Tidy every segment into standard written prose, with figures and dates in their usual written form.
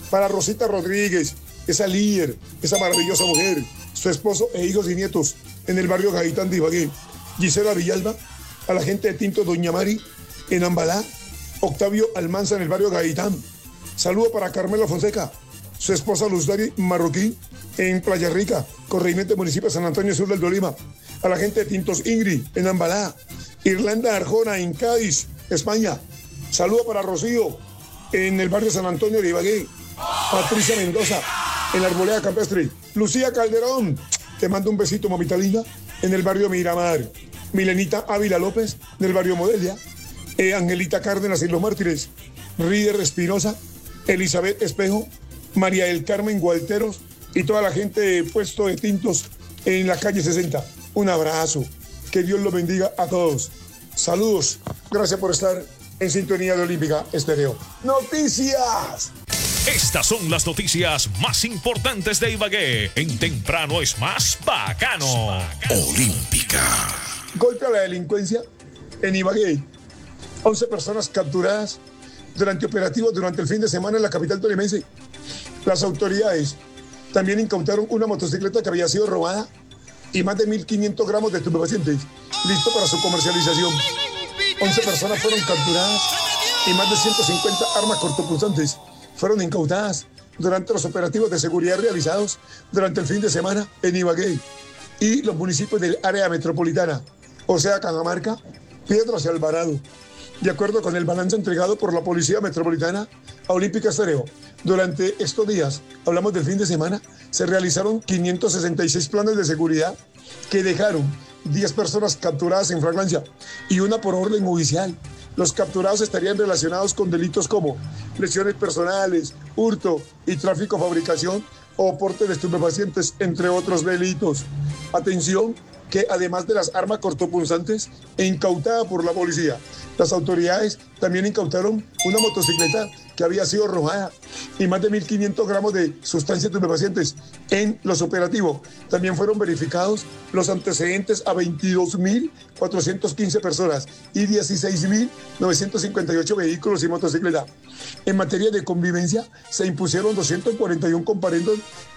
Para Rosita Rodríguez, esa líder, esa maravillosa mujer, su esposo e hijos y nietos en el barrio Gaitán de Ibagué. Gisela Villalba, a la gente de Tinto Doña Mari en Ambalá. Octavio Almanza en el barrio Gaitán. Saludo para Carmela Fonseca, su esposa Luz Dari Marroquín en Playa Rica, corregimiento municipio de San Antonio Sur del Tolima. A la gente de Tintos Ingrid en Ambalá. Irlanda Arjona en Cádiz, España. Saludo para Rocío en el barrio San Antonio de Ibagué. Patricia Mendoza en la Arboleda Campestre. Lucía Calderón, te mando un besito, mamita linda, en el barrio Miramar. Milenita Ávila López en el barrio Modelia. Angelita Cárdenas en Los Mártires. Ríder Espinosa, Elizabeth Espejo, María del Carmen Gualteros y toda la gente de Puesto de Tintos en la calle 60. Un abrazo. Que Dios los bendiga a todos. Saludos. Gracias por estar en sintonía de Olímpica Estéreo. ¡Noticias! Estas son las noticias más importantes de Ibagué. En Temprano es más bacano. Olímpica. Golpe a la delincuencia en Ibagué. 11 personas capturadas durante operativos durante el fin de semana en la capital tolimense. Las autoridades también incautaron una motocicleta que había sido robada y más de 1.500 gramos de estupefacientes, listo para su comercialización. 11 personas fueron capturadas y más de 150 armas cortopunzantes fueron incautadas durante los operativos de seguridad realizados durante el fin de semana en Ibagué y los municipios del área metropolitana, o sea, Cajamarca, Piedras y Alvarado. De acuerdo con el balance entregado por la Policía Metropolitana a Olímpica Estéreo, durante estos días, hablamos del fin de semana, se realizaron 566 planes de seguridad que dejaron 10 personas capturadas en flagrancia y una por orden judicial. Los capturados estarían relacionados con delitos como lesiones personales, hurto y tráfico, fabricación o porte de estupefacientes, entre otros delitos. Atención, que además de las armas cortopunzantes incautadas por la policía, las autoridades también incautaron una motocicleta que había sido robada y más de 1.500 gramos de sustancias estupefacientes en los operativos. También fueron verificados los antecedentes a 22.415 personas y 16.958 vehículos y motocicletas. En materia de convivencia, se impusieron 241 comparendos,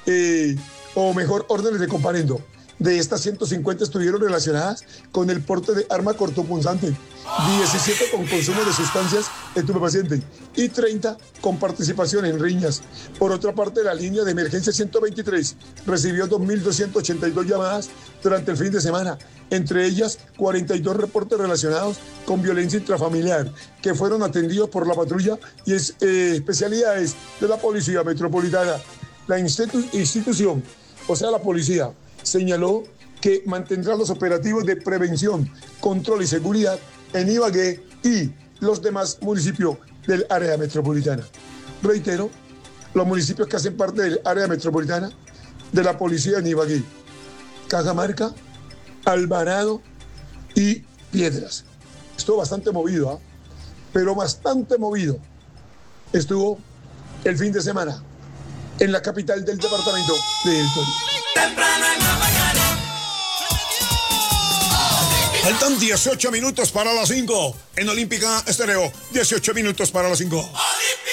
órdenes de comparendo. De estas, 150 estuvieron relacionadas con el porte de arma cortopunzante, 17 con consumo de sustancias estupefacientes y 30 con participación en riñas. Por otra parte, la línea de emergencia 123 recibió 2.282 llamadas durante el fin de semana, entre ellas 42 reportes relacionados con violencia intrafamiliar, que fueron atendidos por la patrulla y especialidades de la Policía Metropolitana. La institución, o sea, la policía, señaló que mantendrá los operativos de prevención, control y seguridad en Ibagué y los demás municipios del área metropolitana. Reitero, los municipios que hacen parte del área metropolitana de la policía en Ibagué: Cajamarca, Alvarado y Piedras. Estuvo bastante movido, pero bastante movido estuvo el fin de semana en la capital del departamento de El Tolima. Temprano es más bacano. Faltan 18 minutos para las 5 en Olímpica Estéreo. 18 minutos para las 5.